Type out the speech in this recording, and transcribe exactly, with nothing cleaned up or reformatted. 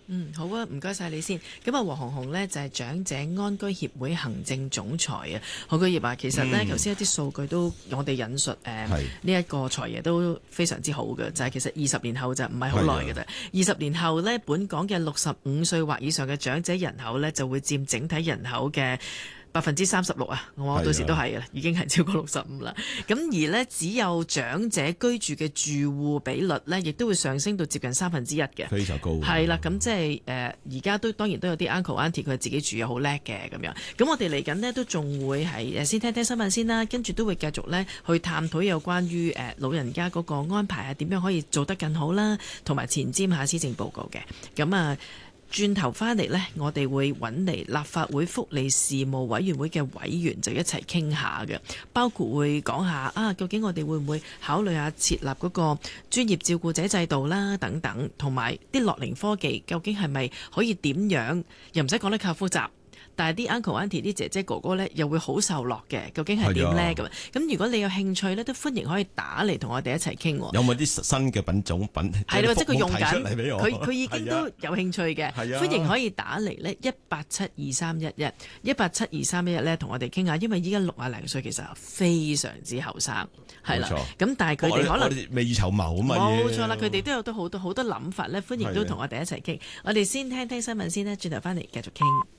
嗯，好啊，唔該晒你先。咁啊，黃鴻鴻呢就係長者安居協會行政總裁啊。何居業啊，其實呢頭先、嗯、一啲數據都我哋引述誒呢一個財爺都非常之好嘅，就係、是、其實二十年後就唔係好耐嘅啫。二十年後呢，本港嘅六十五歲或以上嘅長者人口呢，就會佔整體人口嘅百分之三十六啊！我到時都係嘅，已經係超過六十五啦。咁而呢，只有長者居住嘅住戶比率呢，亦都會上升到接近三分之一嘅， 非常高。 係啦，咁即係誒，而家都當然都有啲 uncle auntie 佢自己住又好叻嘅咁樣。咁我哋嚟緊呢，都仲會係誒先聽聽新聞先啦，跟住都會繼續呢去探討有關於誒老人家嗰個安排係點樣可以做得更好啦，同埋前瞻下施政報告嘅。咁啊。轉頭翻嚟呢，我哋會揾嚟立法會福利事務委員會嘅委員就一齊傾下嘅，包括會講下啊，究竟我哋會唔會考慮下設立嗰個專業照顧者制度啦，等等，同埋啲樂齡科技究竟係咪可以點樣，又唔使講得咁複雜。但係啲 uncle auntie 啲姐姐哥哥呢，又會好受落嘅，究竟係點呢？咁咁如果你有興趣呢，都歡迎可以打嚟同我哋一齊傾。有冇啲新嘅品種品？ 係啦，或者佢用緊，佢佢已經都有興趣嘅，歡迎可以打嚟呢一八七二三一一一八七二三一一呢，同我哋傾下。因為依家六啊零歲其實非常之後生，係啦。咁但係佢哋可能未雨綢繆啊嘛。 冇錯啦，佢哋都有都好多好多諗法呢，歡迎都同我哋一齊傾。我哋先聽聽新聞先呢，轉頭翻嚟繼續傾。